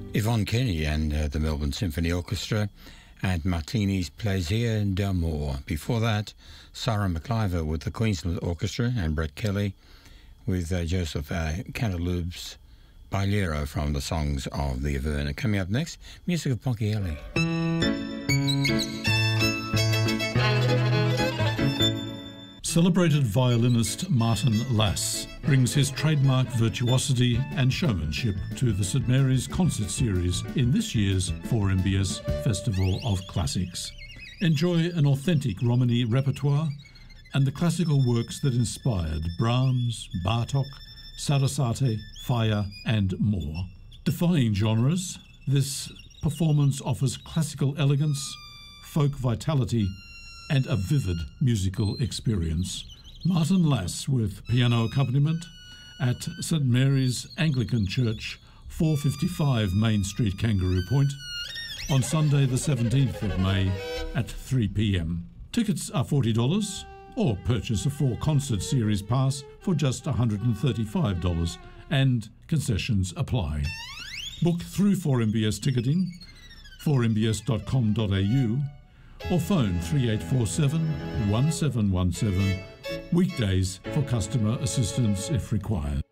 Yvonne Kenny and the Melbourne Symphony Orchestra and Martini's Plaisir d'amour. Before that, Sarah McIver with the Queensland Orchestra and Brett Kelly with Joseph Cantaloupe's Bailero from the Songs of the Averna. Coming up next, music of Ponchielli. Celebrated violinist Martin Lass brings his trademark virtuosity and showmanship to the St Mary's Concert Series in this year's 4MBS Festival of Classics. Enjoy an authentic Romany repertoire and the classical works that inspired Brahms, Bartók, Sarasate, Faye and more. Defying genres, this performance offers classical elegance, folk vitality and a vivid musical experience. Martin Lass with piano accompaniment at St Mary's Anglican Church, 455 Main Street, Kangaroo Point, on Sunday the 17th of May at 3 p.m. Tickets are $40 or purchase a 4-concert series pass for just $135 and concessions apply. Book through 4MBS ticketing, 4mbs.com.au, or phone 3847 1717, weekdays for customer assistance if required.